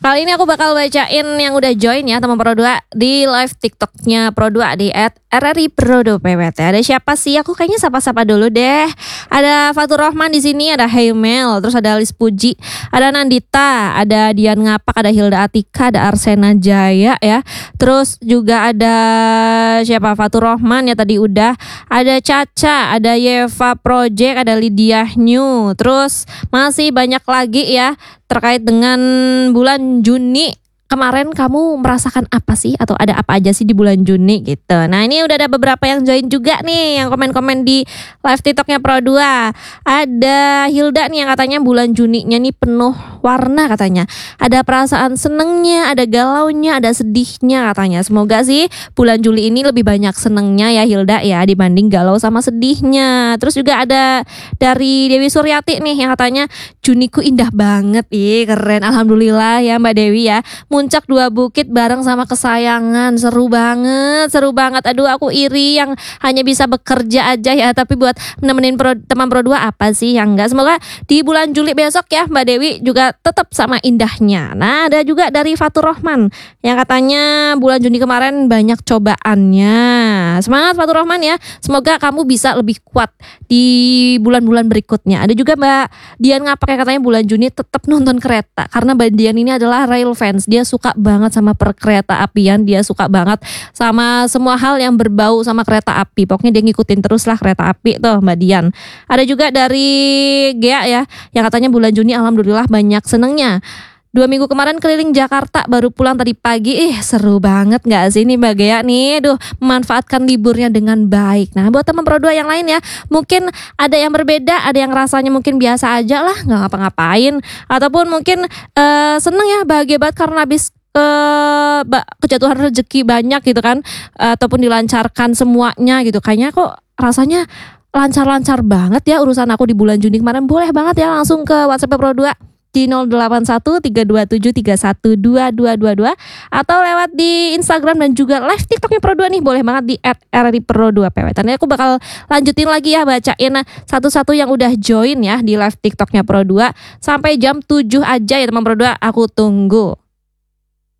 Kali ini aku bakal bacain yang udah join ya teman Pro 2 di live TikToknya Pro 2 di @RRI_Pro2PWT. Ada siapa sih? Aku kayaknya sapa-sapa dulu deh. Ada Fatur Rahman di sini, ada Heimel, terus ada Alis Puji, ada Nandita, ada Dian Ngapak, ada Hilda Atika, ada Arsena Jaya ya. Terus juga ada siapa? Fatur Rahman ya tadi udah. Ada Caca, ada Yeva Project, ada Lydia New. Terus masih banyak lagi ya terkait dengan bulan Juni. Kemarin kamu merasakan apa sih? Atau ada apa aja sih di bulan Juni gitu. Nah ini udah ada beberapa yang join juga nih, yang komen-komen di live TikToknya Pro 2. Ada Hilda nih yang katanya bulan Juninya nih penuh warna katanya. Ada perasaan senengnya, ada galaunya, ada sedihnya katanya. Semoga sih bulan Juli ini lebih banyak senengnya ya Hilda ya, dibanding galau sama sedihnya. Terus juga ada dari Dewi Suryati nih yang katanya Juniku indah banget. Ih keren, alhamdulillah ya Mbak Dewi ya. Puncak Dua Bukit bareng sama kesayangan, seru banget. Aduh aku iri yang hanya bisa bekerja aja ya, tapi buat nemenin teman Pro 2 apa sih yang enggak. Semoga di bulan Juli besok ya Mbak Dewi juga tetap sama indahnya. Nah ada juga dari Fatur Rahman yang katanya bulan Juni kemarin banyak cobaannya. Semangat Fatur Rahman ya, semoga kamu bisa lebih kuat di bulan-bulan berikutnya. Ada juga Mbak Dian Ngapak yang katanya bulan Juni tetap nonton kereta, karena Mbak Dian ini adalah rail fans. Dia suka banget sama perkereta apian, dia suka banget sama semua hal yang berbau sama kereta api. Pokoknya dia ngikutin terus lah kereta api tuh Mbak Dian. Ada juga dari Gea ya, yang katanya bulan Juni alhamdulillah banyak senengnya. 2 minggu kemarin keliling Jakarta, baru pulang tadi pagi. Seru banget gak sih nih Mbak Gea nih? Memanfaatkan liburnya dengan baik. Nah buat teman Pro 2 yang lain ya, mungkin ada yang berbeda, ada yang rasanya mungkin biasa aja lah, gak ngapa-ngapain. Ataupun mungkin seneng ya, bahagia banget karena habis kejatuhan rezeki banyak gitu kan, ataupun dilancarkan semuanya gitu. Kayaknya kok rasanya lancar-lancar banget ya urusan aku di bulan Juni kemarin. Boleh banget ya langsung ke WhatsApp Pro 2 di 081327312222 atau lewat di Instagram dan juga live TikToknya Pro 2 nih, boleh banget di @RRI_Pro2PWT. Nanti aku bakal lanjutin lagi ya bacain satu-satu yang udah join ya di live TikToknya Pro 2 sampai jam 7 aja ya teman Pro 2, aku tunggu.